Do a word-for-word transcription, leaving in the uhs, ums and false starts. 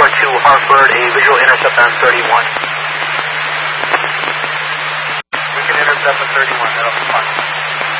four two Hartford, a visual intercept on thirty-one. We can intercept on thirty-one, that'll be fine.